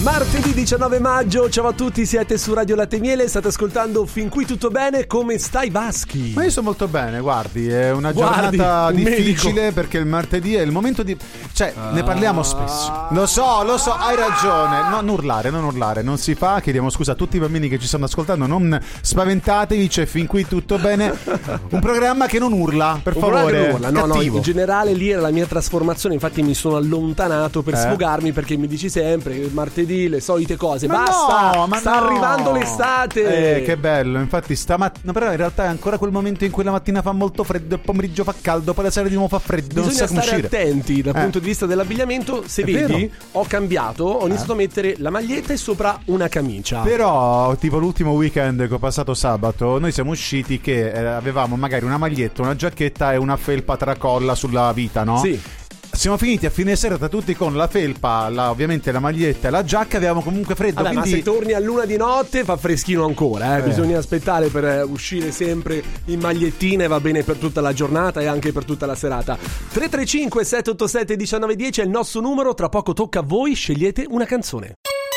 Martedì 19 maggio, ciao a tutti, siete su Radio Latte e Miele, state ascoltando Fin qui tutto bene, come stai Vaschi? Ma io sto molto bene, guardi, è una giornata difficile medico. Perché il martedì è il momento di... Cioè, ne parliamo spesso. Lo so, hai ragione. Non urlare, non si fa. Chiediamo scusa a tutti i bambini che ci stanno ascoltando, non spaventatevi, c'è Fin qui tutto bene. Un programma che non urla, per favore. Non urla. No, in generale lì era la mia trasformazione, infatti mi sono allontanato per sfogarmi, perché mi dici sempre che martedì le solite cose, ma basta, sta arrivando l'estate. Che bello, infatti no, però in realtà è ancora quel momento in cui la mattina fa molto freddo, il pomeriggio fa caldo, poi la sera di nuovo fa freddo. Bisogna stare uscire attenti dal punto di vista dell'abbigliamento. Se vedi, ho cambiato, ho iniziato a mettere la maglietta e sopra una camicia. Però tipo l'ultimo weekend che ho passato sabato, noi siamo usciti che avevamo magari una maglietta, una giacchetta e una felpa tracolla sulla vita, no? Sì. Siamo finiti a fine serata tutti con la felpa, ovviamente la maglietta e la giacca, avevamo comunque freddo. Vabbè, quindi... ma se torni a luna di notte fa freschino ancora, bisogna aspettare per uscire sempre in magliettina e va bene per tutta la giornata e anche per tutta la serata. 335 787 1910 è il nostro numero, tra poco tocca a voi, scegliete una canzone.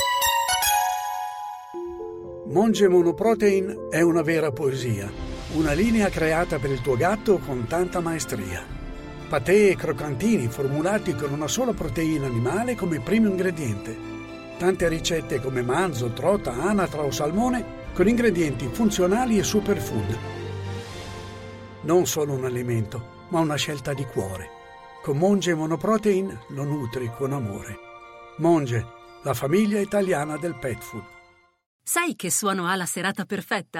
Monge Monoprotein è una vera poesia, una linea creata per il tuo gatto con tanta maestria. Patè e croccantini formulati con una sola proteina animale come primo ingrediente. Tante ricette come manzo, trota, anatra o salmone con ingredienti funzionali e superfood. Non solo un alimento, ma una scelta di cuore. Con Monge Monoprotein lo nutri con amore. Monge, la famiglia italiana del pet food. Sai che suono ha la serata perfetta?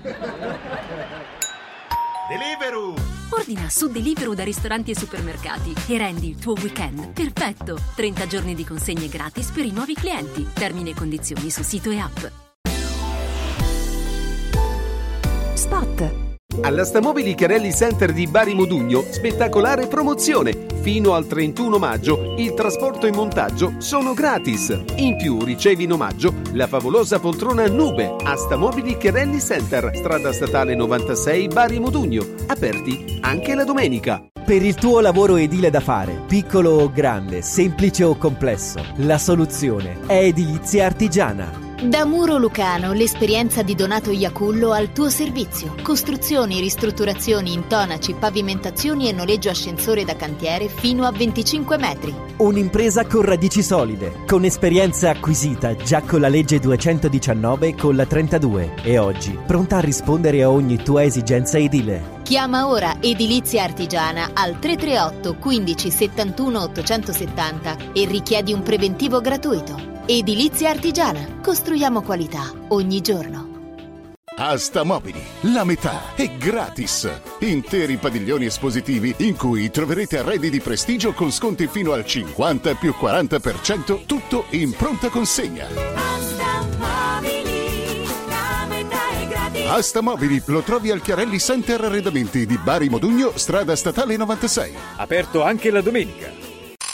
Deliveroo! Ordina su Deliveroo da ristoranti e supermercati e rendi il tuo weekend perfetto. 30 giorni di consegne gratis per i nuovi clienti. Termini e condizioni su sito e app. Spot. All'Astamobili Chiarelli Center di Bari Modugno, spettacolare promozione. Fino al 31 maggio il trasporto e montaggio sono gratis. In più ricevi in omaggio la favolosa poltrona Nube. Astamobili Chiarelli Center, strada statale 96 Bari Modugno. Aperti anche la domenica. Per il tuo lavoro edile da fare, piccolo o grande, semplice o complesso, la soluzione è Edilizia Artigiana. Da Muro Lucano, l'esperienza di Donato Iacullo al tuo servizio. Costruzioni, ristrutturazioni, intonaci, pavimentazioni e noleggio ascensore da cantiere fino a 25 metri. Un'impresa con radici solide, con esperienza acquisita già con la legge 219 e con la 32 e oggi pronta a rispondere a ogni tua esigenza edile. Chiama ora Edilizia Artigiana al 338 15 71 870 e richiedi un preventivo gratuito. Edilizia Artigiana. Costruiamo qualità ogni giorno. Astamobili, la metà è gratis. Interi padiglioni espositivi in cui troverete arredi di prestigio con sconti fino al 50 più 40%, tutto in pronta consegna. Astamobili, la metà è gratis. Astamobili lo trovi al Chiarelli Center Arredamenti di Bari Modugno, strada statale 96. Aperto anche la domenica.